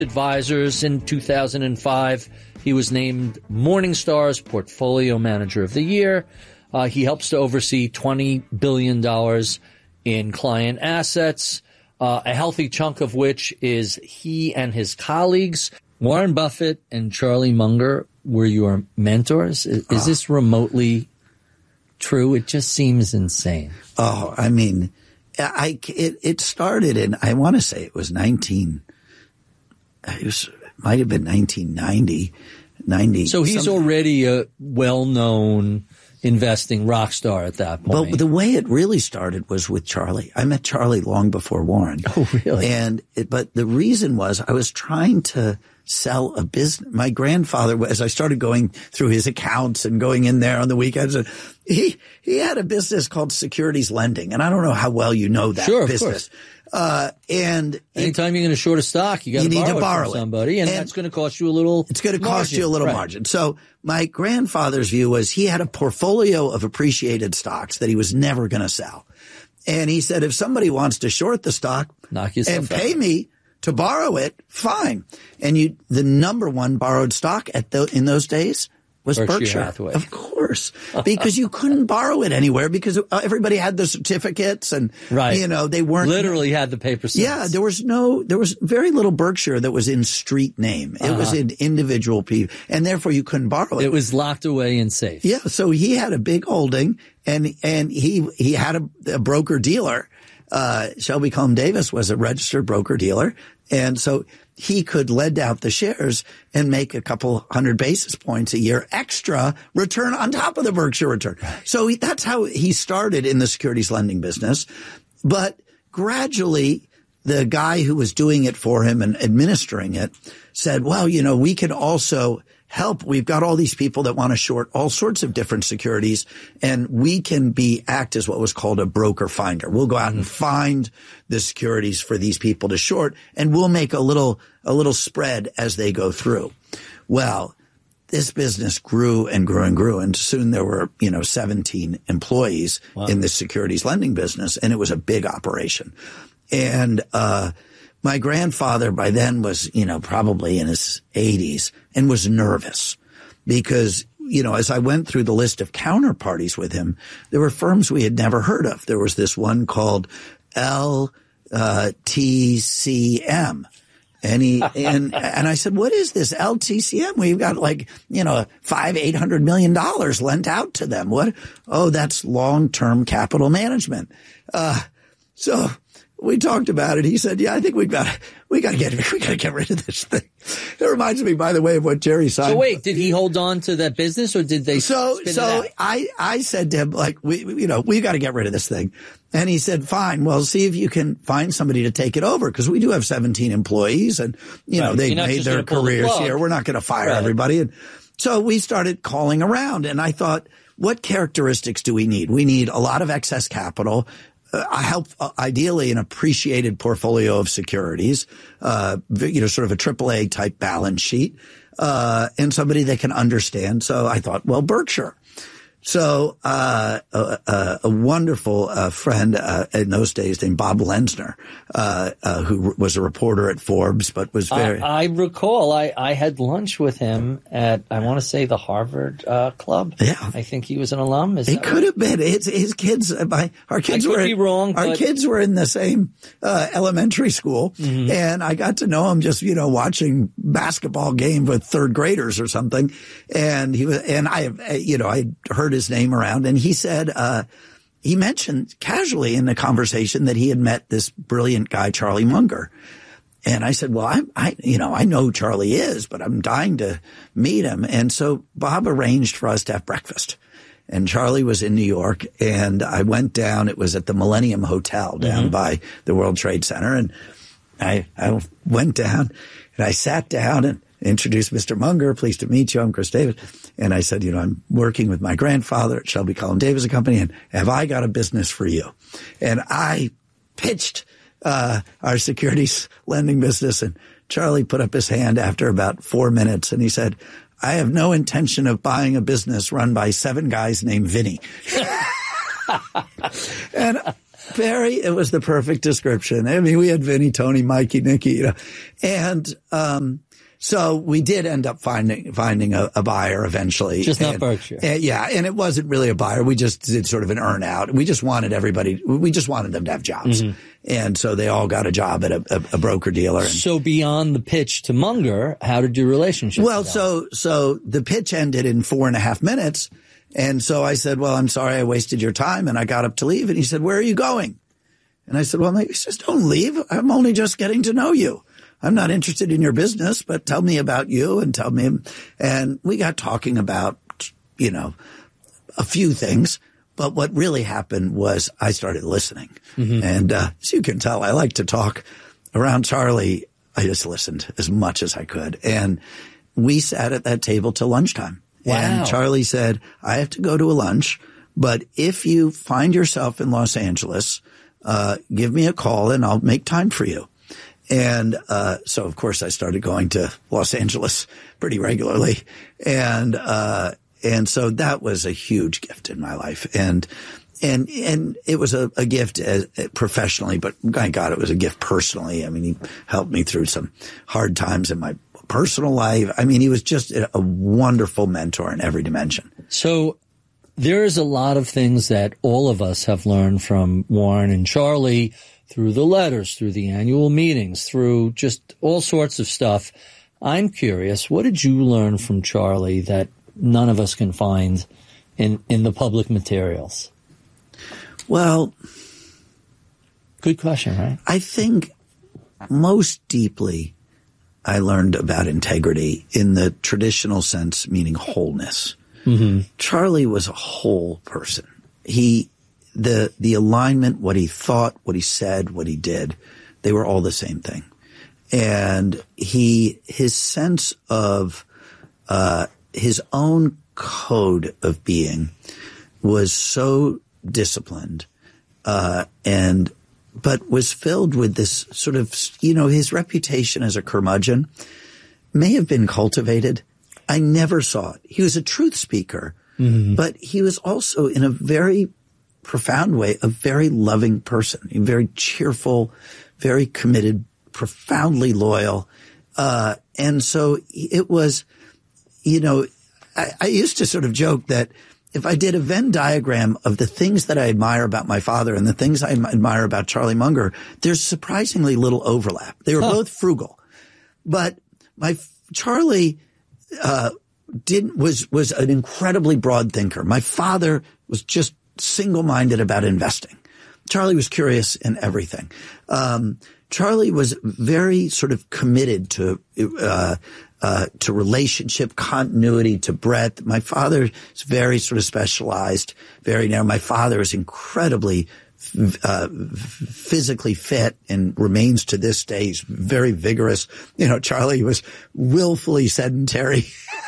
Advisors in 2005. He was named Morningstar's Portfolio Manager of the Year. He helps to oversee $20 billion in client assets, a healthy chunk of which is he and his colleagues. Warren Buffett and Charlie Munger were your mentors. Is this remotely true? It just seems insane. Oh, I mean, it started in, I want to say it was might have been 1990. So he's already a well-known investing rock star at that point. But the way it really started was with Charlie. I met Charlie long before Warren. Oh, really? But the reason was I was trying to sell a business. My grandfather, as I started going through his accounts and going in there on the weekends, he had a business called securities lending. And I don't know how well you know that business. And anytime you're going to short a stock, you need to borrow it from somebody, and that's going to cost you a little. It's going to cost you a little margin. So my grandfather's view was he had a portfolio of appreciated stocks that he was never going to sell, and he said if somebody wants to short the stock and pay me to borrow it, fine. And the number one borrowed stock in those days was Berkshire. Hathaway. Of course. Because you couldn't borrow it anywhere because everybody had the certificates and, they weren't. Literally had the paper sets. Yeah, there was very little Berkshire that was in street name. It was in individual people and therefore you couldn't borrow it. It was locked away in safe. Yeah. So he had a big holding and he had a broker dealer. Shelby Cullom Davis was a registered broker dealer. And so he could lend out the shares and make a couple hundred basis points a year extra return on top of the Berkshire return. So that's how he started in the securities lending business. But gradually, the guy who was doing it for him and administering it said, well, we can also help. We've got all these people that want to short all sorts of different securities, and we can act as what was called a broker finder. We'll go out and find the securities for these people to short, and we'll make a little spread as they go through. Well, this business grew and grew and grew, and soon there were 17 employees in the securities lending business, and it was a big operation. And my grandfather by then was, probably in his 80s and was nervous because, as I went through the list of counterparties with him, there were firms we had never heard of. There was this one called LTCM. And I said, what is this LTCM? We've got $500-800 million lent out to them. What? Oh, that's long-term capital management. So we talked about it. He said, yeah, I think we got to get rid of this thing. It reminds me, by the way, of what Jerry Seinfeld. So wait, did he hold on to that business or did they spin it out? I said to him, we got to get rid of this thing. And he said, fine, well, see if you can find somebody to take it over because we do have 17 employees and, they've made their careers here. We're not going to fire everybody. And so we started calling around and I thought, what characteristics do we need? We need a lot of excess capital. I help ideally an appreciated portfolio of securities, sort of a AAA type balance sheet, and somebody that can understand. So I thought, well, Berkshire. So, a wonderful, friend, in those days named Bob Lenzner, who was a reporter at Forbes, but was very. I recall I had lunch with him at, I want to say the Harvard, Club. Yeah. I think he was an alum. He could have been. His kids, our kids were in the same, elementary scholl. Mm-hmm. And I got to know him just, watching basketball game with third graders or something. And I heard his name around and he said, he mentioned casually in the conversation that he had met this brilliant guy, Charlie Munger. And I said, well, I know who Charlie is, but I'm dying to meet him. And so Bob arranged for us to have breakfast. And Charlie was in New York and I went down. It was at the Millennium Hotel down by the World Trade Center. And I went down and I sat down and introduced Mr. Munger. Pleased to meet you. I'm Chris Davis. And I said, I'm working with my grandfather at Shelby Cullom Davis and Company. And have I got a business for you? And I pitched, our securities lending business. And Charlie put up his hand after about 4 minutes. And he said, I have no intention of buying a business run by 7 guys named Vinny. And It was the perfect description. I mean, we had Vinny, Tony, Mikey, Nicky, and so we did end up finding a buyer eventually. Just not Berkshire. And it wasn't really a buyer. We just did sort of an earn out. We just wanted them to have jobs. Mm-hmm. And so they all got a job at a broker dealer. So beyond the pitch to Munger, how did your relationship Well, so the pitch ended in 4.5 minutes. And so I said, well, I'm sorry I wasted your time. And I got up to leave. And he said, where are you going? And I said, well, he says, don't leave. I'm only just getting to know you. I'm not interested in your business, but tell me about you and tell me. And we got talking about, a few things. But what really happened was I started listening. Mm-hmm. And as you can tell, I like to talk. Around Charlie, I just listened as much as I could. And we sat at that table till lunchtime. Wow. And Charlie said, I have to go to a lunch, but if you find yourself in Los Angeles, give me a call and I'll make time for you. And so, of course, I started going to Los Angeles pretty regularly. And so that was a huge gift in my life. And it was a gift professionally, but my God, it was a gift personally. I mean, he helped me through some hard times in my personal life. I mean, he was just a wonderful mentor in every dimension. So there's a lot of things that all of us have learned from Warren and Charlie through the letters, through the annual meetings, through just all sorts of stuff. I'm curious, what did you learn from Charlie that none of us can find in the public materials? Well, good question, right? I think most deeply I learned about integrity in the traditional sense, meaning wholeness. Mm-hmm. Charlie was a whole person. The alignment, what he thought, what he said, what he did, they were all the same thing. And his sense of, his own code of being was so disciplined, but was filled with this sort of, his reputation as a curmudgeon may have been cultivated. I never saw it. He was a truth speaker, mm-hmm. but he was also in a very profound way, a very loving person, very cheerful, very committed, profoundly loyal. And so it was, I used to sort of joke that if I did a Venn diagram of the things that I admire about my father and the things I admire about Charlie Munger, there's surprisingly little overlap. They were both frugal, but Charlie, was an incredibly broad thinker. My father was just single-minded about investing. Charlie was curious in everything. Charlie was very sort of committed to relationship continuity, to breadth. My father is very sort of specialized, very narrow. My father is incredibly physically fit and remains to this day. He's very vigorous. Charlie was willfully sedentary.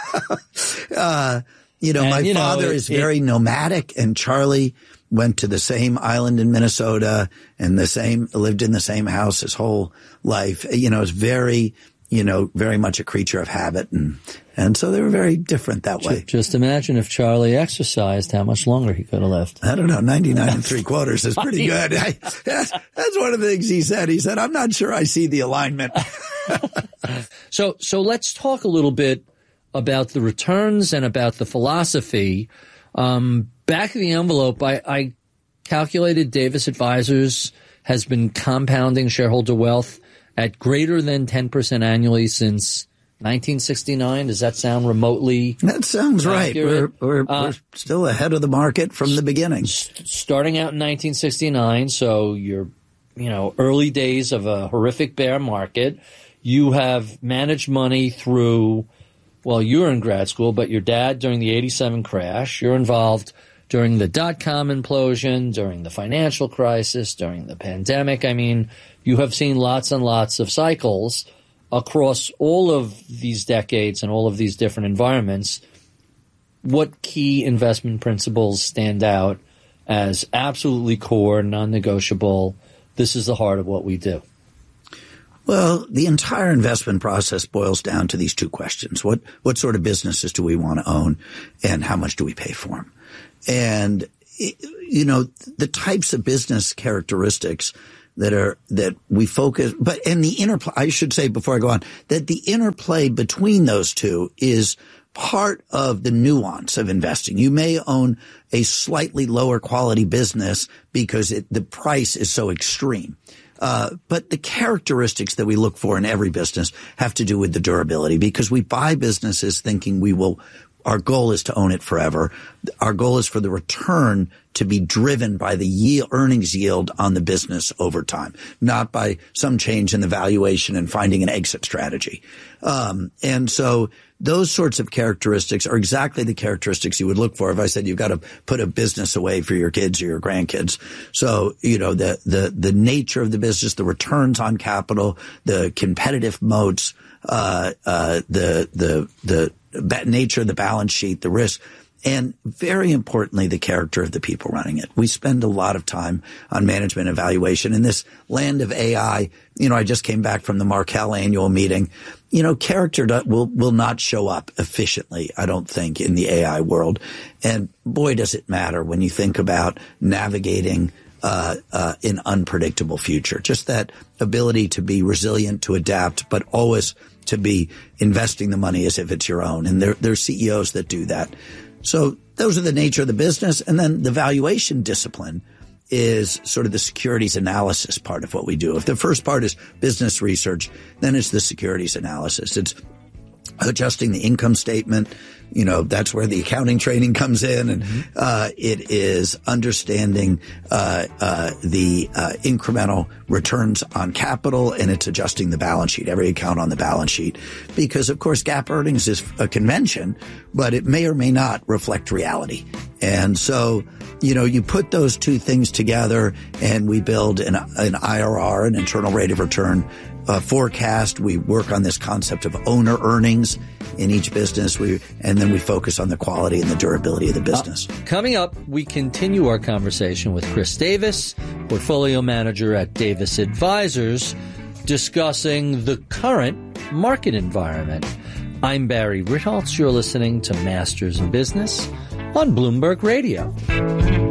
My father is very nomadic, and Charlie went to the same island in Minnesota and lived in the same house his whole life. Is very, very much a creature of habit. And so they were very different that way. Just imagine if Charlie exercised, how much longer he could have lived. I don't know. 99 3/4 is pretty good. That's one of the things he said. He said, I'm not sure I see the alignment. So let's talk a little bit about the returns and about the philosophy. Back of the envelope, I calculated Davis Advisors has been compounding shareholder wealth at greater than 10% annually since 1969. Does that sound remotely? That sounds accurate? Right. We're still ahead of the market from the beginning. Starting out in 1969, so you're, early days of a horrific bear market. You have managed money through, well, you were in grad school, but your dad during the 87 crash. You're involved during the dot-com implosion, during the financial crisis, during the pandemic. I mean, you have seen lots and lots of cycles across all of these decades and all of these different environments. What key investment principles stand out as absolutely core, non-negotiable? This is the heart of what we do. Well, the entire investment process boils down to these two questions. What sort of businesses do we want to own, and how much do we pay for them? And, the types of business characteristics that we focus, and the interplay, I should say before I go on, that the interplay between those two is part of the nuance of investing. You may own a slightly lower quality business because the price is so extreme. But the characteristics that we look for in every business have to do with the durability, because we buy businesses thinking our goal is to own it forever. Our goal is for the return to be driven by the earnings yield on the business over time, not by some change in the valuation and finding an exit strategy. And so those sorts of characteristics are exactly the characteristics you would look for if I said you've got to put a business away for your kids or your grandkids. So, the nature of the business, the returns on capital, the competitive moats, the nature of the balance sheet, the risk, and very importantly, the character of the people running it. We spend a lot of time on management evaluation. In this land of AI, I just came back from the Markel annual meeting. Character will not show up efficiently, I don't think, in the AI world. And boy, does it matter when you think about navigating an unpredictable future. Just that ability to be resilient, to adapt, but always to be investing the money as if it's your own. And there are CEOs that do that. So those are the nature of the business. And then the valuation discipline is sort of the securities analysis part of what we do. If the first part is business research, then it's the securities analysis. It's adjusting the income statement. That's where the accounting training comes in. And it is understanding the incremental returns on capital, and it's adjusting the balance sheet, every account on the balance sheet. Because, of course, GAAP earnings is a convention, but it may or may not reflect reality. And so, you put those two things together, and we build an IRR, an internal rate of return forecast. We work on this concept of owner earnings in each business. And then we focus on the quality and the durability of the business. Coming up, we continue our conversation with Chris Davis, portfolio manager at Davis Advisors, discussing the current market environment. I'm Barry Ritholtz. You're listening to Masters in Business on Bloomberg Radio.